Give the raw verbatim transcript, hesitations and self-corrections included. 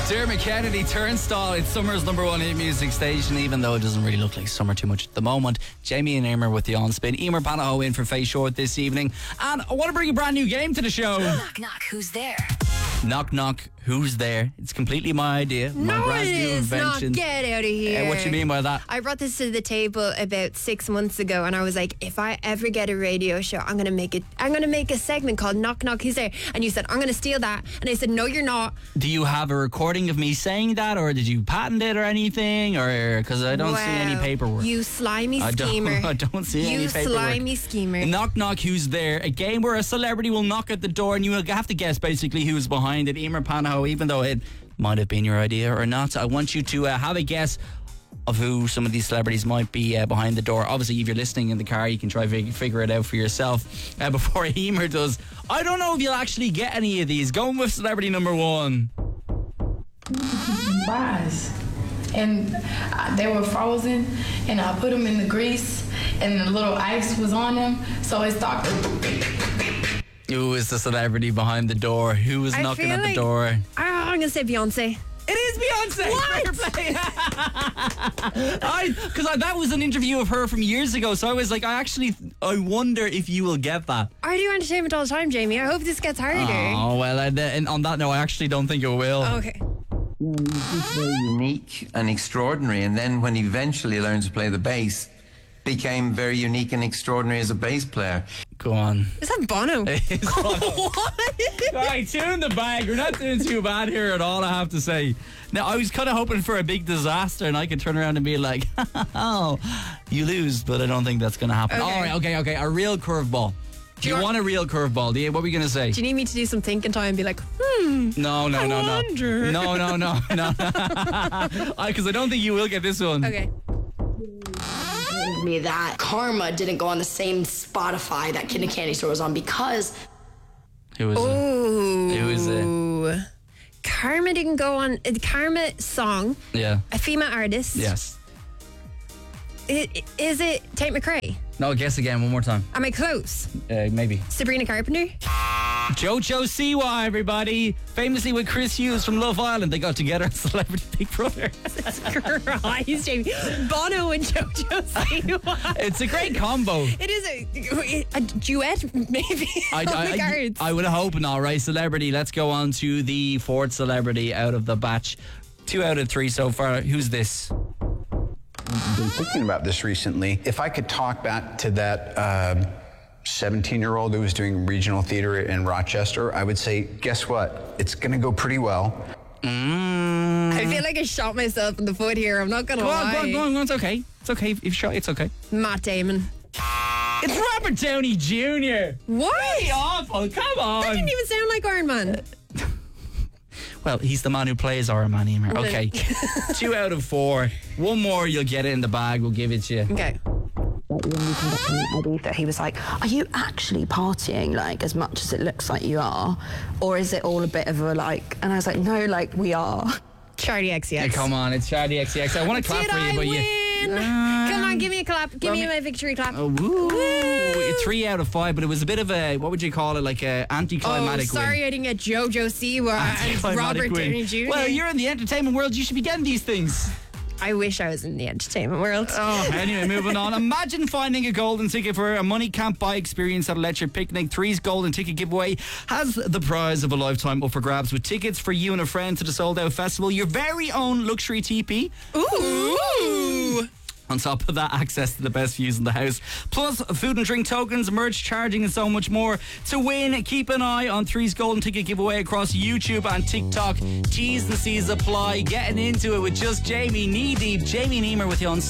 Dermot Kennedy, Turnstile. It's summer's number one hit music station, even though it doesn't really look like summer too much at the moment. Jamie and Emer with the on-spin. Emer Panaho in for Face Short this evening. And I want to bring a brand new game to the show. Knock, knock, who's there? Knock, knock, who's there? It's completely my idea. My No, brand it new is invention. not. Get out of here. Uh, what you mean by that? I brought this to the table about six months ago, and I was like, if I ever get a radio show, I'm gonna make it. I'm gonna make a segment called Knock, Knock, Who's There? And you said I'm gonna steal that, and I said no, you're not. Do you have a recording of me saying that, or did you patent it or anything? Or because I don't wow. see any paperwork. You slimy I don't, schemer. I don't see you any paperwork. slimy schemer. Knock, knock, who's there? A game where a celebrity will knock at the door and you will have to guess basically who's behind it. Emer Panaho, even though it might have been your idea or not, I want you to uh, have a guess of who some of these celebrities might be uh, behind the door. Obviously, if you're listening in the car, you can try to figure it out for yourself uh, before Emer does. I don't know if you'll actually get any of these. Going with celebrity number one. Bars. And uh, they were frozen, and I put them in the grease, and the little ice was on them, so it started. Who is the celebrity behind the door? Who is I knocking feel at the like- door? Ah, I'm gonna say Beyonce. It is Beyonce. What? Fair play. I because that was an interview of her from years ago, so I was like, I actually, I wonder if you will get that. I do entertainment all the time, Jamie. I hope this gets harder. Oh well, and, and on that note, I actually don't think it will. Okay. He's very unique and extraordinary, and then when he eventually learned to play the bass, became very unique and extraordinary as a bass player. Go on. Is that Bono? It's All right, two in the bag. We're not doing too bad here at all, I have to say. Now, I was kind of hoping for a big disaster, and I could turn around and be like, oh, you lose, but I don't think that's going to happen. Okay. All right, okay, okay. A real curveball. Do you, you want a real curveball? Do you? What were you going to say? Do you need me to do some thinking time and be like, hmm? No, no, I no, no. wonder. No, no, no, no. Because I don't think you will get this one. Okay. Me that Karma didn't go on the same Spotify that Kid and Candy Store was on because Who is it? Ooh. Who is it? Karma didn't go on. The Karma song, Yeah. a female artist. Yes. I- Is it Tate McRae? No, guess again one more time. Am I close? Uh, maybe. Sabrina Carpenter? Jojo Siwa, everybody. Famously with Chris Hughes from Love Island. They got together as Celebrity Big Brother. Christ, Jamie. Bono and Jojo Siwa. It's a great combo. It is a, a duet, maybe. I, on I, the cards. I, I would hope not, right? Celebrity. Let's go on to the fourth celebrity out of the batch. Two out of three so far. Who's this? I've been thinking about this recently. If I could talk back to that seventeen-year-old who was doing regional theater in Rochester, I would say, guess what? It's going to go pretty well. Mm. I feel like I shot myself in the foot here. I'm not going to Go lie. on, go on, go on, go on. It's okay. It's okay. If you shot, it's okay. Matt Damon. It's Robert Downey Junior What? Really awful. Come on. That didn't even sound like Iron Man. Well, he's the man who plays Iron Man, Emer. Okay. Two out of four. One more, you'll get it in the bag. We'll give it to you. Okay. That he was like, are you actually partying like as much as it looks like you are, or is it all a bit of a like? And I was like, no, like we are. Charlie X C X. Yeah, come on, it's Charlie X C X. I want to clap Did for you, I but win? you. Come on, give me a clap. Give well, me me- my victory clap. Oh, woo. Three out of five, but it was a bit of a, what would you call it, like a Oh, anticlimactic sorry win. I didn't get Jojo Siwa and Anticlimactic Robert win. Downey Junior Well, you're in the entertainment world. You should be getting these things. I wish I was in the entertainment world. Oh, anyway, moving on. Imagine finding a golden ticket for a money can't buy experience that'll let your picnic. Three's golden ticket giveaway has the prize of a lifetime up for grabs with tickets for you and a friend to the sold out festival. Your very own luxury teepee. Ooh. On top of that, access to the best views in the house. Plus, food and drink tokens, merch, charging, and so much more. To win, keep an eye on Three's golden ticket giveaway across YouTube and TikTok. T's and C's apply. Getting into it with just Jamie, knee deep. Jamie and Emer with you on